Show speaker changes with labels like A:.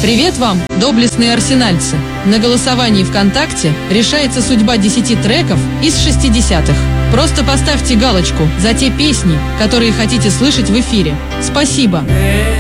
A: Привет вам, доблестные арсенальцы! На голосовании ВКонтакте решается судьба 10 треков из 60-х. Просто поставьте галочку за те песни, которые хотите слышать в эфире. Спасибо!